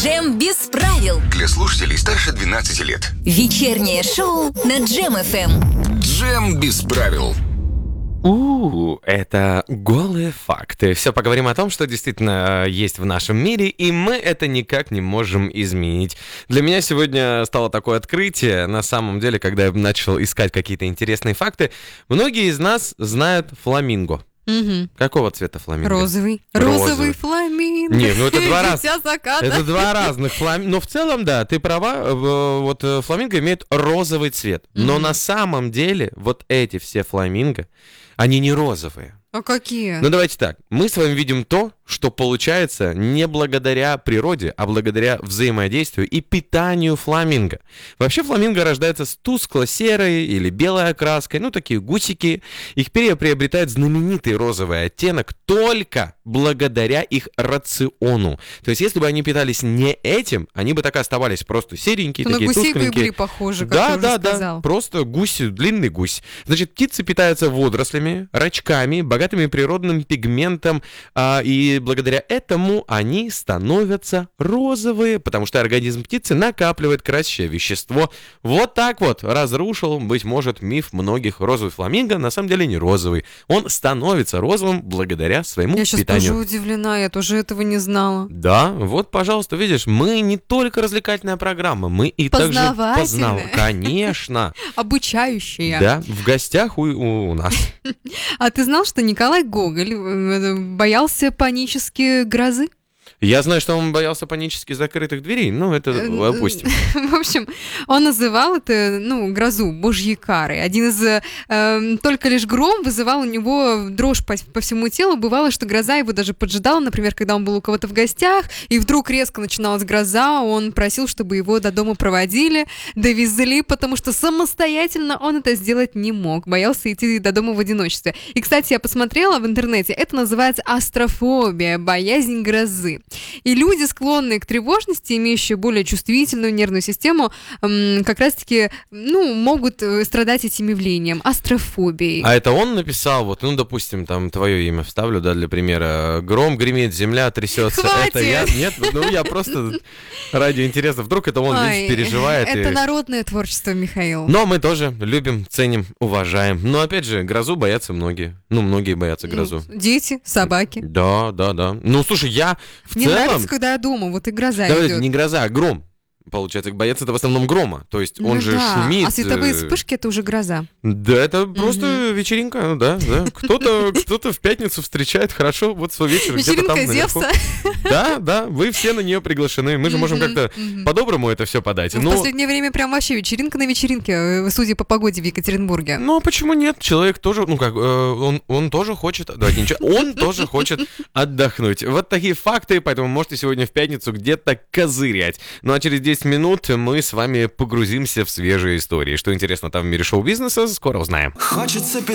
Джем без правил. Для слушателей старше 12 лет. Вечернее шоу на Джем ФМ. Джем без правил. Это голые факты. Все поговорим о том, что действительно есть в нашем мире, и мы это никак не можем изменить. Для меня сегодня стало такое открытие. На самом деле, когда я начал искать какие-то интересные факты, многие из нас знают фламинго. Угу. Какого цвета фламинго? Розовый. Розовый фламинго. Не, ну это два раза. Дитя заката. Это два разных фламинго. Но в целом, да, ты права. Вот фламинго имеет розовый цвет. Но на самом деле вот эти все фламинго, они не розовые. А какие? Ну давайте так. Мы с вами видим то, что получается не благодаря природе, а благодаря взаимодействию и питанию фламинго. Вообще фламинго рождается с тускло-серой или белой окраской, ну такие гусики. Их перья приобретают знаменитый розовый оттенок только благодаря их рациону. То есть если бы они питались не этим, они бы так и оставались просто серенькие, то такие на гусей тускленькие. были похожи, как ты уже сказал. Просто гусь, длинный гусь. Значит, птицы питаются водорослями, рачками, богатыми природным пигментом, и благодаря этому они становятся розовые, потому что организм птицы накапливает красящее вещество. Вот так вот разрушил, быть может, миф многих. Розовый фламинго на самом деле не розовый. Он становится розовым благодаря своему питанию. Я сейчас тоже удивлена, я тоже этого не знала. Да, вот, пожалуйста, видишь, мы не только развлекательная программа, мы и также познавательная. Конечно. Обучающая. Да, в гостях у нас. А ты знал, что Николай Гоголь боялся панически грозы? Я знаю, что он боялся панически закрытых дверей, но это опустим. В общем, он называл это, грозу божьей карой. Один из... только лишь гром вызывал у него дрожь по всему телу. Бывало, что гроза его даже поджидала, например, когда он был у кого-то в гостях, и вдруг резко начиналась гроза, он просил, чтобы его до дома проводили, довезли, потому что самостоятельно он это сделать не мог. Боялся идти до дома в одиночестве. И, кстати, я посмотрела в интернете, это называется астрофобия, боязнь грозы. И люди, склонные к тревожности, имеющие более чувствительную нервную систему, как раз-таки, могут страдать этим явлением, астрофобией. А это он написал, допустим, там твое имя вставлю, да, для примера. Гром гремит, земля трясется. Хватит! Это я? Нет? Я просто ради интереса. Вдруг это он, видишь, переживает. Это народное творчество, Михаил. Но мы тоже любим, ценим, уважаем. Но опять же, грозу боятся многие. Многие боятся грозу. Дети, собаки. Да. Слушай, я в Мне целом... нравится, когда я дома, вот и гроза идет. Не гроза, а гром. Получается, боятся это в основном грома. То есть он же шумит. А световые вспышки — это уже гроза. Да, это просто вечеринка, да. Кто-то в пятницу встречает хорошо вот свой вечер где-то там наверху. Вечеринка Зевса. Да, вы все на нее приглашены. Мы же можем как-то по-доброму это все подать. В последнее время прям вообще вечеринка на вечеринке, судя по погоде в Екатеринбурге. Ну, а почему нет? Человек тоже, он тоже хочет... Давайте ничего. Он тоже хочет отдохнуть. Вот такие факты, поэтому можете сегодня в пятницу где-то козырять. Ну, а через 10 минут мы с вами погрузимся в свежие истории. Что интересно там в мире шоу-бизнеса, скоро узнаем. Хочется